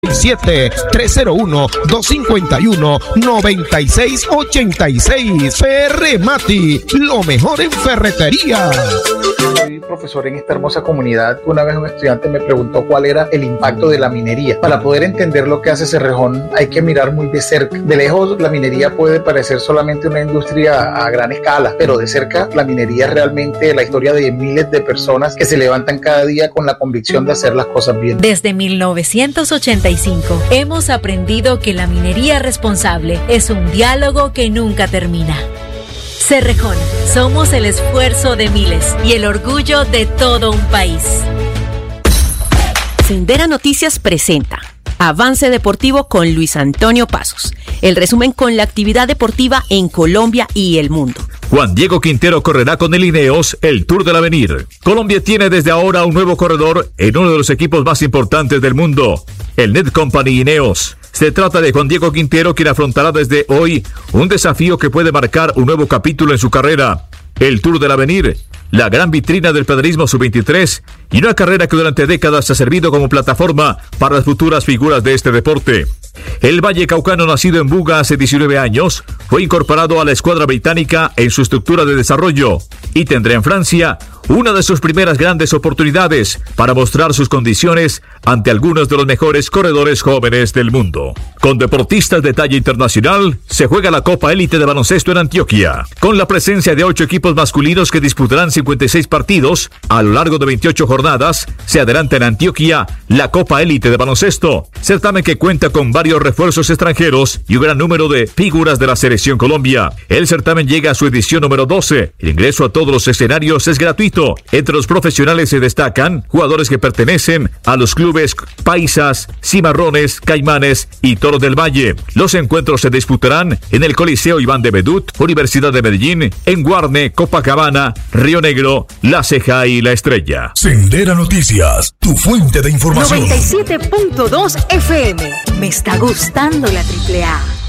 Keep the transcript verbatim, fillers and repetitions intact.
siete, tres cero uno, dos cinco uno, nueve seis ocho seis. Ferremati, lo mejor en ferretería. Soy profesor en esta hermosa comunidad. Una vez un estudiante me preguntó cuál era el impacto de la minería. Para poder entender lo que hace Cerrejón hay que mirar muy de cerca. De lejos la minería puede parecer solamente una industria a gran escala, pero de cerca la minería es realmente la historia de miles de personas que se levantan cada día con la convicción de hacer las cosas bien. Desde mil novecientos ochenta y cinco hemos aprendido que la minería responsable es un diálogo que nunca termina. Cerrejón, somos el esfuerzo de miles y el orgullo de todo un país. Sendera Noticias presenta Avance Deportivo con Luis Antonio Pasos, el resumen con la actividad deportiva en Colombia y el mundo. Juan Diego Quintero correrá con el Ineos el Tour del Avenir. Colombia tiene desde ahora un nuevo corredor en uno de los equipos más importantes del mundo, el Net Company Ineos. Se trata de Juan Diego Quintero, quien afrontará desde hoy un desafío que puede marcar un nuevo capítulo en su carrera. El Tour del Avenir, la gran vitrina del pedalismo sub veintitrés y una carrera que durante décadas ha servido como plataforma para las futuras figuras de este deporte. El vallecaucano, nacido en Buga hace diecinueve años, fue incorporado a la escuadra británica en su estructura de desarrollo y tendrá en Francia una de sus primeras grandes oportunidades para mostrar sus condiciones ante algunos de los mejores corredores jóvenes del mundo. Con deportistas de talla internacional, se juega la Copa Élite de Baloncesto en Antioquia, con la presencia de ocho equipos masculinos que disputarán cincuenta y seis partidos a lo largo de veintiocho jornadas. Se adelanta en Antioquia la Copa Élite de Baloncesto, certamen que cuenta con varios refuerzos extranjeros y un gran número de figuras de la Selección Colombia. El certamen llega a su edición número doce. El ingreso a todos los escenarios es gratuito. Entre los profesionales se destacan jugadores que pertenecen a los clubes Paisas, Cimarrones, Caimanes y Toros del Valle. Los encuentros se disputarán en el Coliseo Iván de Bedut, Universidad de Medellín, en Guarne, Copacabana, Río Negro, La Ceja y La Estrella. Sendera Noticias, tu fuente de información. noventa y siete punto dos F M. Me está gustando la triple A.